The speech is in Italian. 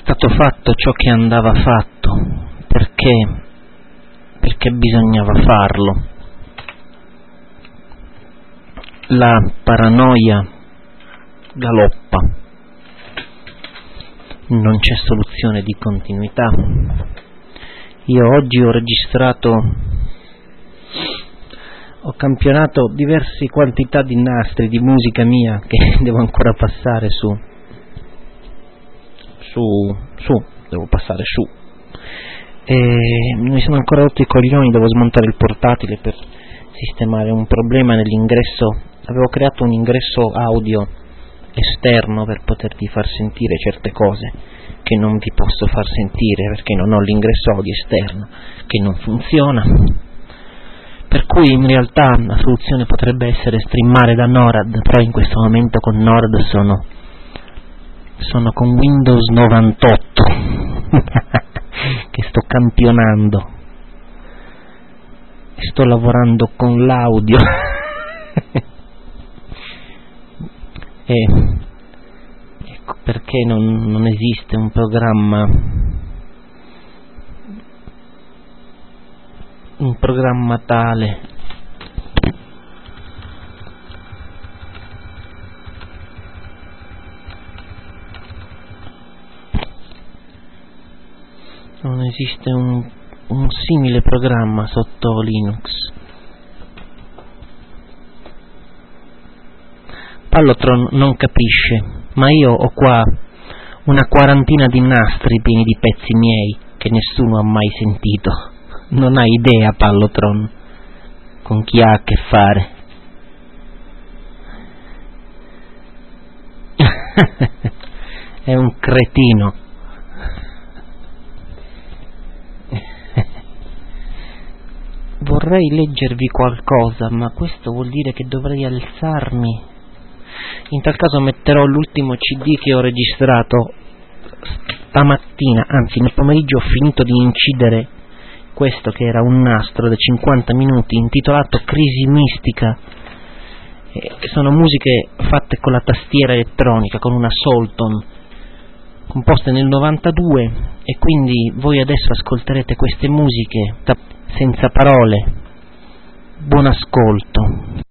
stato fatto ciò che andava fatto, perché bisognava farlo. La paranoia galoppa, non c'è soluzione di continuità. Io oggi ho campionato diverse quantità di nastri di musica mia che devo ancora passare devo passare su, e mi sono ancora rotto i coglioni. Devo smontare il portatile per sistemare un problema nell'ingresso. Avevo creato un ingresso audio esterno per poterti far sentire certe cose che non vi posso far sentire perché non ho l'ingresso audio esterno che non funziona, per cui in realtà la soluzione potrebbe essere streamare da NORAD, però in questo momento con NORAD sono con Windows 98 che sto campionando e sto lavorando con l'audio e ecco perché non esiste un programma tale non esiste un simile programma sotto Linux. Pallotron non capisce, ma io ho qua una quarantina di nastri pieni di pezzi miei che nessuno ha mai sentito. Non hai idea, Pallotron, con chi ha a che fare. È un cretino. Vorrei leggervi qualcosa, ma questo vuol dire che dovrei alzarmi. In tal caso metterò l'ultimo CD che ho registrato stamattina, anzi nel pomeriggio ho finito di incidere questo che era un nastro da 50 minuti intitolato Crisi Mistica. Sono musiche fatte con la tastiera elettronica, con una Soulton, composte nel 92, e quindi voi adesso ascolterete queste musiche senza parole. Buon ascolto.